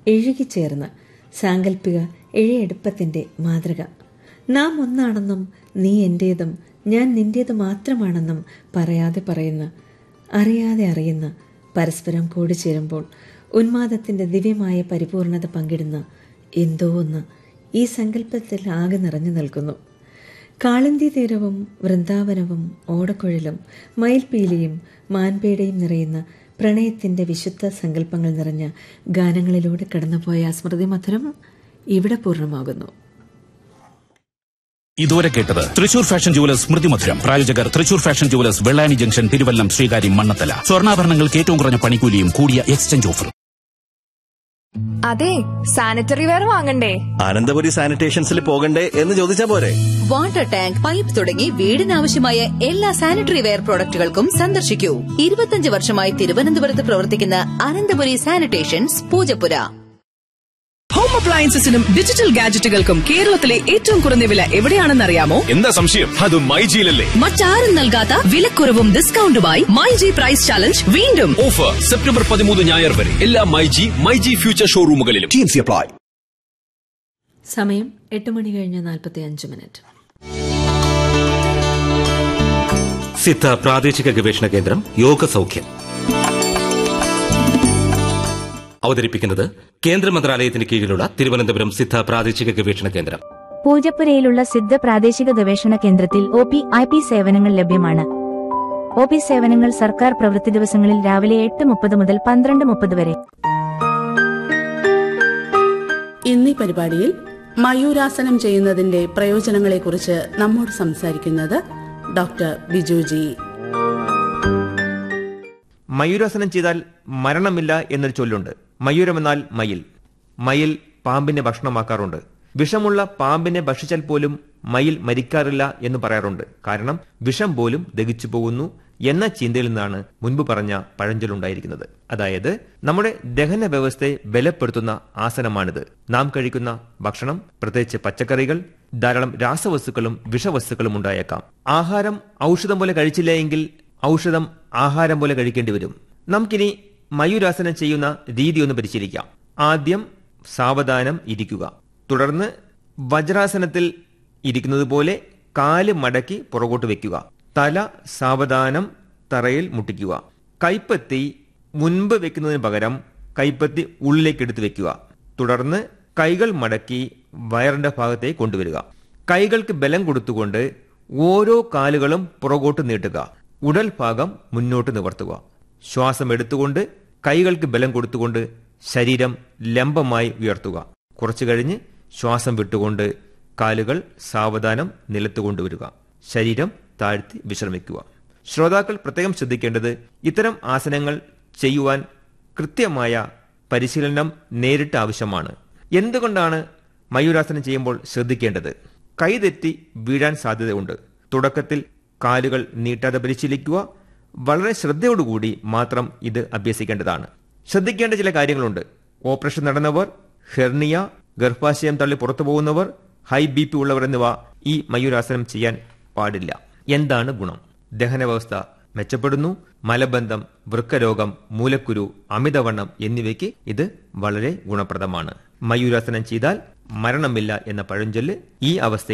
ഇഴുകിച്ചേർന്ന സാങ്കല്പിക ഇഴയെടുപ്പത്തിന്റെ മാതൃക. നാം ഒന്നാണെന്നും നീ എന്റേതും ഞാൻ നിന്റേത് മാത്രമാണെന്നും പറയാതെ പറയുന്ന, അറിയാതെ അറിയുന്ന, പരസ്പരം കൂടിച്ചേരുമ്പോൾ ഉന്മാദത്തിന്റെ ദിവ്യമായ പരിപൂർണത പങ്കിടുന്ന എന്തോ ഒന്ന് ഈ സങ്കല്പത്തിൽ ആകെ നിറഞ്ഞു നിൽക്കുന്നു. കാളിന്തി തീരവും വൃന്ദാവനവും ഓടക്കുഴലും മയിൽപീലിയും മാൻപേടയും നിറയുന്ന പ്രണയത്തിന്റെ വിശുദ്ധ സങ്കല്പങ്ങൾ നിറഞ്ഞ ഗാനങ്ങളിലൂടെ കടന്നുപോയ സ്മൃതി മധുരം ഇവിടെ പൂർണ്ണമാകുന്നു. ഇതുവരെ കേട്ടത് തൃശൂർ ഫാഷൻ ജുവലേഴ്സ് സ്മൃതി മധുരം. പ്രായോജകർ Thrissur fashion jewellers, Vellani junction, Thiruvallam, Sreekaryam, Mannathala. സ്വർണ്ണാഭരണങ്ങൾക്ക് ഏറ്റവും കുറഞ്ഞ പണിക്കൂലിയും കൂടിയ എക്സ്ചേഞ്ച് ഓഫർ. അതെ, സാനിറ്ററി വെയർ വാങ്ങണ്ടേ? അനന്തപുരി സാനിറ്റേഷൻസിൽ പോകണ്ടേ എന്ന് ചോദിച്ചാ പോരെ? വാട്ടർ ടാങ്ക്, പൈപ്പ് തുടങ്ങി വീടിനാവശ്യമായ എല്ലാ സാനിറ്ററി വെയർ പ്രോഡക്റ്റുകൾക്കും സന്ദർശിക്കൂ. 25 വർഷമായി തിരുവനന്തപുരത്ത് പ്രവർത്തിക്കുന്ന Ananthapuri sanitations, Poojappura. Home അപ്ലയൻസസിനും digital ഗാഡ്ജറ്റുകൾക്കും കേരളത്തിലെ ഏറ്റവും കുറഞ്ഞ വില എവിടെയാണെന്നറിയാമോ? എന്താ സംശയം? അത് മൈജിയിലല്ലേ. മറ്റാരും നൽകാത്ത വിലക്കുറവും ഡിസ്കൗണ്ടുമായി മൈജി പ്രൈസ് ചാലഞ്ച് വീണ്ടും. ഓഫർ സെപ്റ്റംബർ 13 ഞായർ വരെ എല്ലാ മൈജി ഫ്യൂച്ചർ ഷോറൂമുകളിലും. TNC apply. സമയം 8:45 സിദ്ധ പ്രാദേശിക ഗവേഷണ കേന്ദ്രം യോഗ സൗഖ്യം അവതരിപ്പിക്കുന്നത് കേന്ദ്ര മന്ത്രാലയത്തിന് കീഴിലുള്ള തിരുവനന്തപുരം സിദ്ധ പ്രാദേശിക ഗവേഷണ കേന്ദ്രം. പൂജപ്പുരയിലുള്ള സിദ്ധ പ്രാദേശിക ഗവേഷണ കേന്ദ്രത്തിൽ OP/IP സേവനങ്ങൾ ലഭ്യമാണ്. OP സേവനങ്ങൾ സർക്കാർ പ്രവൃത്തി ദിവസങ്ങളിൽ രാവിലെ 8:30 മുതൽ 12:30 വരെ. ഇന്നീ പരിപാടിയിൽ മയൂരാസനം ചെയ്യുന്നതിന്റെ പ്രയോജനങ്ങളെക്കുറിച്ച് നമ്മോട് സംസാരിക്കുന്നത് ഡോക്ടർ ബിജുജി. മയൂരാസനം ചെയ്താൽ മരണമില്ല എന്നൊരു ചൊല്ലുണ്ട്. മയൂരമെന്നാൽ മയിൽ. മയിൽ പാമ്പിനെ ഭക്ഷണമാക്കാറുണ്ട്. വിഷമുള്ള പാമ്പിനെ ഭക്ഷിച്ചാൽ പോലും മയിൽ മരിക്കാറില്ല എന്ന് പറയാറുണ്ട്. കാരണം വിഷം പോലും ദഹിച്ചു പോകുന്നു എന്ന ചിന്തയിൽ നിന്നാണ് മുൻപ് പറഞ്ഞ പഴഞ്ചൊല്ലുണ്ടായിരിക്കുന്നത്. അതായത് നമ്മുടെ ദഹന വ്യവസ്ഥയെ ബലപ്പെടുത്തുന്ന ആസനമാണിത്. നാം കഴിക്കുന്ന ഭക്ഷണം, പ്രത്യേകിച്ച് പച്ചക്കറികൾ, ധാരാളം രാസവസ്തുക്കളും വിഷവസ്തുക്കളും ഉണ്ടായേക്കാം. ആഹാരം ഔഷധം പോലെ കഴിച്ചില്ല എങ്കിൽ ഔഷധം ആഹാരം പോലെ കഴിക്കേണ്ടി വരും. നമുക്കിനി മയൂരാസനം ചെയ്യുന്ന രീതി ഒന്ന് പരിശീലിക്കാം. ആദ്യം സാവധാനം ഇരിക്കുക. തുടർന്ന് വജ്രാസനത്തിൽ ഇരിക്കുന്നത് പോലെ കാല് മടക്കി പുറകോട്ട് വെക്കുക. തല സാവധാനം തറയിൽ മുട്ടിക്കുക. കൈപ്പത്തി മുൻപ് വെക്കുന്നതിന് പകരം കൈപ്പത്തി ഉള്ളിലേക്ക് എടുത്ത് വെക്കുക. തുടർന്ന് കൈകൾ മടക്കി വയറിന്റെ ഭാഗത്തേക്ക് കൊണ്ടുവരിക. കൈകൾക്ക് ബലം കൊടുത്തുകൊണ്ട് ഓരോ കാലുകളും പുറകോട്ട് നീട്ടുക. ഉടൽ ഭാഗം മുന്നോട്ട് നിവർത്തുക. ശ്വാസം എടുത്തുകൊണ്ട് കൈകൾക്ക് ബലം കൊടുത്തുകൊണ്ട് ശരീരം ലംബമായി ഉയർത്തുക. കുറച്ചു കഴിഞ്ഞ് ശ്വാസം വിട്ടുകൊണ്ട് കാലുകൾ സാവധാനം നിലത്ത് കൊണ്ടുവരിക. ശരീരം താഴ്ത്തി വിശ്രമിക്കുക. ശ്രോതാക്കൾ പ്രത്യേകം ശ്രദ്ധിക്കേണ്ടത്, ഇത്തരം ആസനങ്ങൾ ചെയ്യുവാൻ കൃത്യമായ പരിശീലനം നേരിട്ട് ആവശ്യമാണ്. എന്തുകൊണ്ടാണ് മയൂരാസനം ചെയ്യുമ്പോൾ ശ്രദ്ധിക്കേണ്ടത്? കൈതെറ്റി വീഴാൻ സാധ്യതയുണ്ട്. തുടക്കത്തിൽ കാലുകൾ നീട്ടാതെ പരിശീലിക്കുക. വളരെ ശ്രദ്ധയോടുകൂടി മാത്രം ഇത് അഭ്യസിക്കേണ്ടതാണ്. ശ്രദ്ധിക്കേണ്ട ചില കാര്യങ്ങളുണ്ട്. ഓപ്പറേഷൻ നടന്നവർ, ഹെർണിയ, ഗർഭാശയം തള്ളി പുറത്തു പോകുന്നവർ, ഹൈ BP ഉള്ളവർ എന്നിവ ഈ മയൂരാസനം ചെയ്യാൻ പാടില്ല. എന്താണ് ഗുണം? ദഹനവ്യവസ്ഥ മെച്ചപ്പെടുന്നു. മലബന്ധം, വൃക്കരോഗം, മൂലക്കുരു, അമിതവണ്ണം എന്നിവയ്ക്ക് ഇത് വളരെ ഗുണപ്രദമാണ്. മയൂരാസനം ചെയ്താൽ മരണമില്ല എന്ന പഴഞ്ചൊല്ല് ഈ അവസ്ഥയിൽ